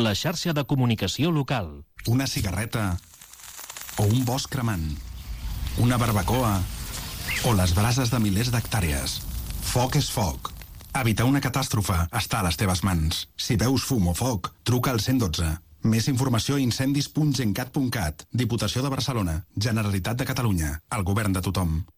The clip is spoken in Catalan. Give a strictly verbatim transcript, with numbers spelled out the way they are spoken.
La xarxa de comunicació local. Una cigarreta o un bosc cremant. Una barbacoa o les brases de milers d'hectàrees. Foc és foc. Evitar una catàstrofe està a les teves mans. Si veus fum o foc, truca al cent i dotze. Més informació a incendis punt gencat punt cat. Diputació de Barcelona. Generalitat de Catalunya. El govern de tothom.